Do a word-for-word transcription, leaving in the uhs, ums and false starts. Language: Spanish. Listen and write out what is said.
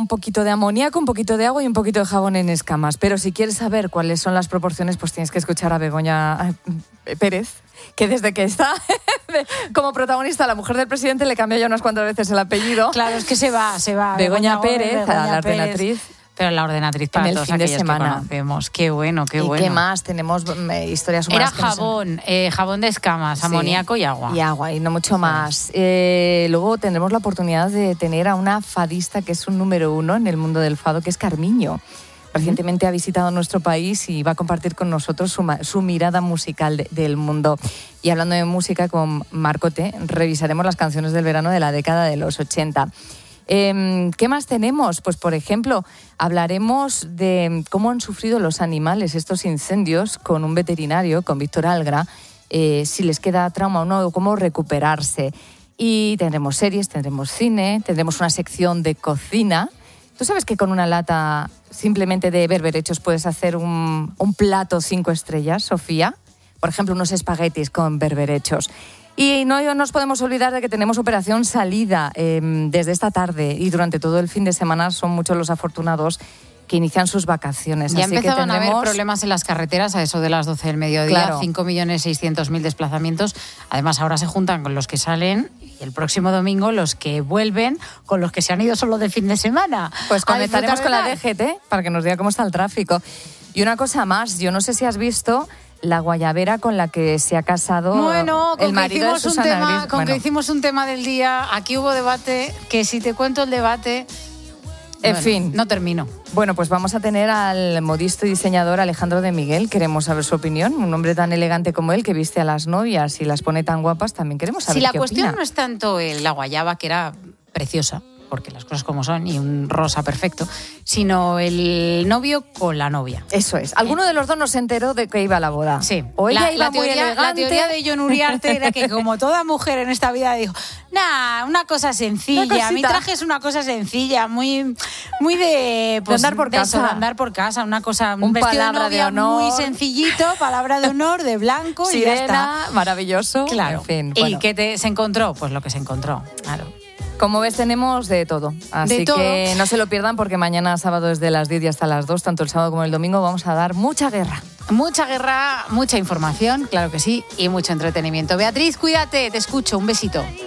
un poquito de amoníaco, un poquito de agua y un poquito de jabón en escamas. Pero si quieres saber cuáles son las proporciones, pues tienes que escuchar a Begoña Pérez, que desde que está como protagonista la mujer del presidente le cambió ya unas cuantas veces el apellido. Claro, es que se va, se va. Begoña, Begoña Pérez, Begoña a la Pérez. ordenatriz. Pero la ordenatriz para en el todos fin de aquellos semana. que conocemos. Qué bueno, qué ¿Y bueno. qué más? Tenemos eh, historias humanas. Era jabón, eh, jabón de escamas, amoníaco sí, y agua. Y agua, y no mucho sí. más. Eh, luego tendremos la oportunidad de tener a una fadista que es un número uno en el mundo del fado, que es Carmiño. Recientemente uh-huh. ha visitado nuestro país y va a compartir con nosotros su, su mirada musical de, del mundo. Y hablando de música, con Marcote, revisaremos las canciones del verano de la década de los ochenta. Eh, ¿Qué más tenemos? Pues, por ejemplo, hablaremos de cómo han sufrido los animales estos incendios con un veterinario, con Víctor Algra, eh, si les queda trauma o no, cómo recuperarse. Y tendremos series, tendremos cine, tendremos una sección de cocina. ¿Tú sabes que con una lata simplemente de berberechos puedes hacer un, un plato cinco estrellas, Sofía? Por ejemplo, unos espaguetis con berberechos. Y no nos podemos olvidar de que tenemos operación salida eh, desde esta tarde y durante todo el fin de semana son muchos los afortunados que inician sus vacaciones. Ya Así empezaban que tendremos... a haber problemas en las carreteras a eso de las doce del mediodía, claro. cinco millones seiscientos mil desplazamientos. Además, ahora se juntan con los que salen y el próximo domingo los que vuelven con los que se han ido solo de fin de semana. Pues conectaremos con la D G T para que nos diga cómo está el tráfico. Y una cosa más, yo no sé si has visto la guayabera con la que se ha casado bueno, el marido de Susana tema, Griso. Con bueno. que hicimos un tema del día, aquí hubo debate, que si te cuento el debate... En bueno, fin. No termino. Bueno, pues vamos a tener al modisto y diseñador Alejandro de Miguel. Queremos saber su opinión. Un hombre tan elegante como él, que viste a las novias y las pone tan guapas, también queremos saber si la qué cuestión opina. no es tanto el, la guayaba, que era preciosa, porque las cosas como son, y un rosa perfecto, sino el novio con la novia. Eso es. Alguno de los dos no se enteró de que iba a la boda. Sí. O ella la, iba la muy teoría, elegante. La teoría de Jon Uriarte era que, como toda mujer en esta vida, dijo, nah, una cosa sencilla, una mi traje es una cosa sencilla, muy, muy de... Pues, de andar por de casa. Eso, de andar por casa, una cosa, un, un vestido palabra de novia de honor. muy sencillito, palabra de honor, de blanco, Sirena, y ya está. Maravilloso. Claro. En fin, ¿Y bueno. qué te, se encontró? Pues lo que se encontró, claro. Como ves, tenemos de todo. Así de todo. que no se lo pierdan porque mañana sábado desde las diez y hasta las dos, tanto el sábado como el domingo, vamos a dar mucha guerra. Mucha guerra, mucha información, claro que sí, y mucho entretenimiento. Beatriz, cuídate, te escucho, un besito.